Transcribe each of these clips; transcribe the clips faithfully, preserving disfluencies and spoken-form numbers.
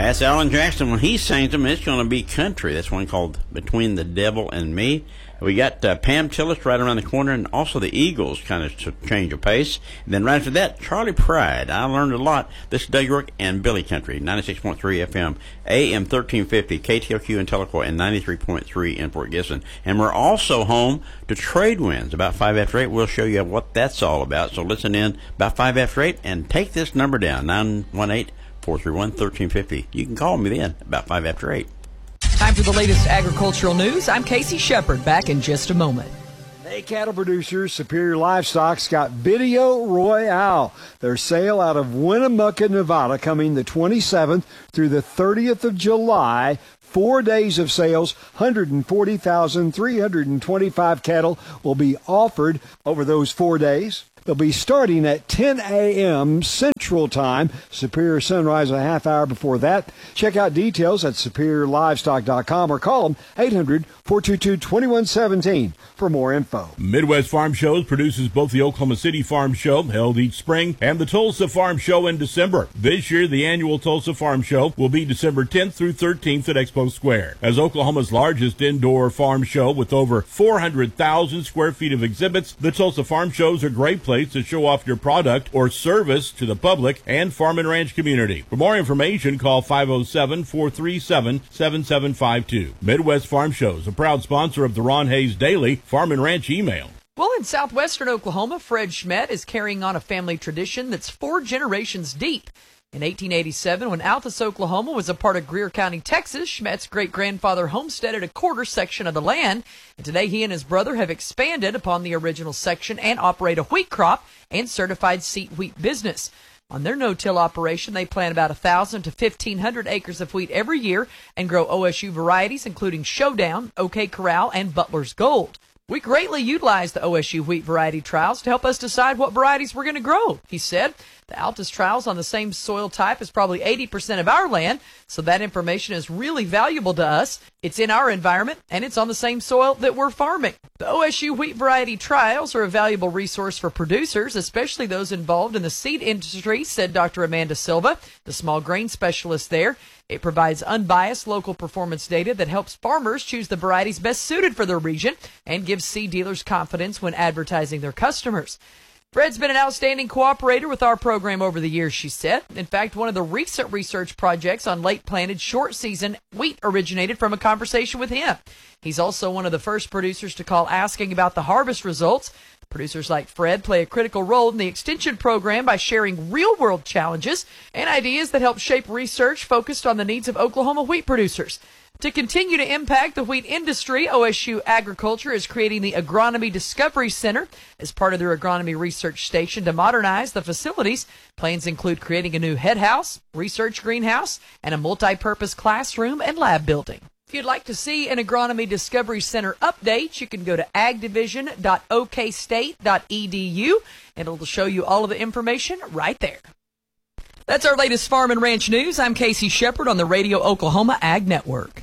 That's Alan Jackson. When he sings them, it's going to be country. That's one called Between the Devil and Me. We got uh, Pam Tillis right around the corner, and also the Eagles kind of to change of pace. And then right after that, Charlie Pride. I learned a lot. This is Doug York and Billy Country, ninety-six point three F M, A M thirteen fifty, K T L Q in Tahlequah, and ninety-three point three in Fort Gibson. And we're also home to Trade Winds. About five after eight, we'll show you what that's all about. So listen in about five after eight and take this number down, nine one eight, four three one, one three five zero. You can call me then about five after eight. Time for the latest agricultural news. I'm Casey Shepard, back in just a moment. Hey, cattle producers, Superior Livestock's got Video Royale, their sale out of Winnemucca, Nevada, coming the twenty-seventh through the thirtieth of July. Four days of sales, one hundred forty thousand three hundred twenty-five cattle will be offered over those four days. They'll be starting at ten a.m. Central Time. Superior Sunrise a half hour before that. Check out details at superior livestock dot com or call them eight hundred, four two two, two one one one seven for more info. Midwest Farm Shows produces both the Oklahoma City Farm Show, held each spring, and the Tulsa Farm Show in December. This year, the annual Tulsa Farm Show will be December tenth through thirteenth at Expo Square. As Oklahoma's largest indoor farm show with over four hundred thousand square feet of exhibits, the Tulsa Farm Shows are a great place to show off your product or service to the public and farm and ranch community. For more information, call five oh seven, four three seven, seven seven five two. Midwest Farm Shows, a proud sponsor of the Ron Hayes Daily Farm and Ranch Email. Well, in southwestern Oklahoma, Fred Schmidt is carrying on a family tradition that's four generations deep. In eighteen eighty-seven, when Altus, Oklahoma was a part of Greer County, Texas, Schmidt's great-grandfather homesteaded a quarter section of the land, and today he and his brother have expanded upon the original section and operate a wheat crop and certified seed wheat business. On their no-till operation, they plant about one thousand to fifteen hundred acres of wheat every year and grow O S U varieties, including Showdown, OK Corral, and Butler's Gold. We greatly utilize the O S U wheat variety trials to help us decide what varieties we're going to grow, he said. The Altus trials on the same soil type as probably eighty percent of our land, so that information is really valuable to us. It's in our environment, and it's on the same soil that we're farming. The O S U wheat variety trials are a valuable resource for producers, especially those involved in the seed industry, said Doctor Amanda Silva, the small grain specialist there. It provides unbiased local performance data that helps farmers choose the varieties best suited for their region and gives seed dealers confidence when advertising their customers. Fred's been an outstanding cooperator with our program over the years, she said. In fact, one of the recent research projects on late-planted short-season wheat originated from a conversation with him. He's also one of the first producers to call asking about the harvest results. Producers like Fred play a critical role in the extension program by sharing real-world challenges and ideas that help shape research focused on the needs of Oklahoma wheat producers. To continue to impact the wheat industry, O S U Agriculture is creating the Agronomy Discovery Center as part of their agronomy research station to modernize the facilities. Plans include creating a new head house, research greenhouse, and a multi-purpose classroom and lab building. If you'd like to see an Agronomy Discovery Center update, you can go to ag division dot o k state dot e d u, and it'll show you all of the information right there. That's our latest farm and ranch news. I'm Casey Shepard on the Radio Oklahoma Ag Network.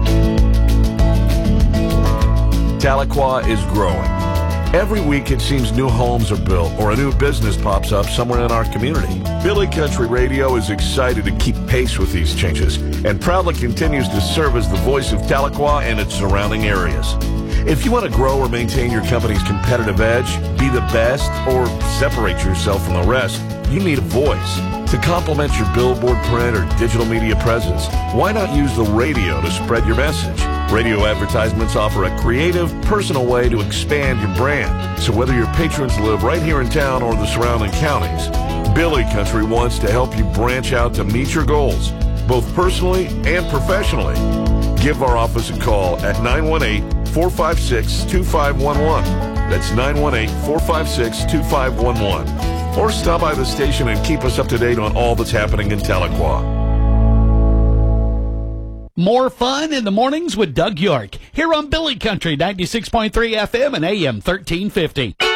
Tahlequah is growing. Every week it seems new homes are built or a new business pops up somewhere in our community. Billy Country Radio is excited to keep pace with these changes and proudly continues to serve as the voice of Tahlequah and its surrounding areas. If you want to grow or maintain your company's competitive edge, be the best, or separate yourself from the rest, you need a voice. To complement your billboard, print, or digital media presence, why not use the radio to spread your message? Radio advertisements offer a creative, personal way to expand your brand. So whether your patrons live right here in town or the surrounding counties, Billy Country wants to help you branch out to meet your goals, both personally and professionally. Give our office a call at nine one eight, four five six, two five one one. That's nine one eight, four five six, two five one one. Or stop by the station and keep us up to date on all that's happening in Tahlequah. More fun in the mornings with Doug York here on Billy Country ninety-six point three F M and A M thirteen fifty.